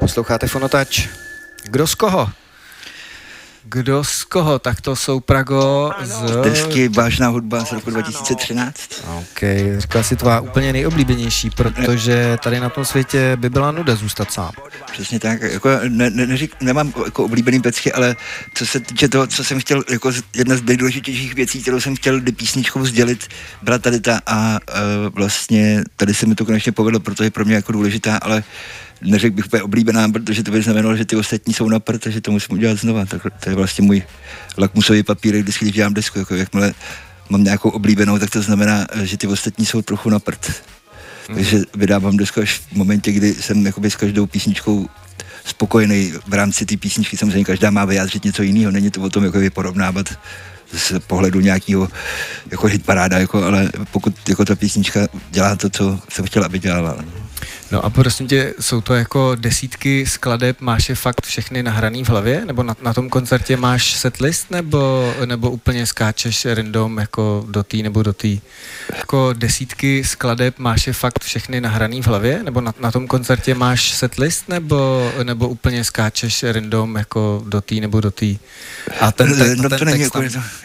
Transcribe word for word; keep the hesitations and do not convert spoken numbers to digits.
Posloucháte Fonotač. Kdo z koho? Kdo z koho? Tak to jsou Prago z... Desky Vážná hudba z roku dva tisíce třináct. OK, říkala si tvá úplně nejoblíbenější, protože tady na tom světě by byla nuda zůstat sám. Přesně tak, jako ne, ne, neřík, nemám jako oblíbený pecky, ale co se týče toho, co jsem chtěl, jako jedna z nejdůležitějších věcí, kterou jsem chtěl písničkou sdělit, byla tady ta a uh, vlastně tady se mi to konečně povedlo, protože je pro mě jako důležitá, ale neřekl bych úplně oblíbená, protože to by znamenalo, že ty ostatní jsou na prd, takže to musím udělat znova. Tak to je vlastně můj lakmusový papír, když když dělám desku, jako jakmile mám nějakou oblíbenou, tak to znamená, že ty ostatní jsou trochu na prd. Mm. Takže vydávám desku až v momentě, kdy jsem jakoby s každou písničkou spokojený v rámci té písničky. Samozřejmě každá má vyjádřit něco jiného, není to o tom jako porovnávat z pohledu nějakého jako hitparáda, jako, ale pokud jako ta písnička dělá to, co jsem chtěl, aby dělala. No a prosím tě, jsou to jako desítky skladeb, máš je fakt všechny nahraný v hlavě? Nebo na, na tom koncertě máš setlist, nebo, nebo úplně skáčeš random jako do tý nebo do tý? Jako desítky skladeb, máš je fakt všechny nahraný v hlavě? Nebo na, na tom koncertě máš setlist, nebo, nebo úplně skáčeš random jako do tý nebo do tý? A ten, te, no, ten to není text jako tam...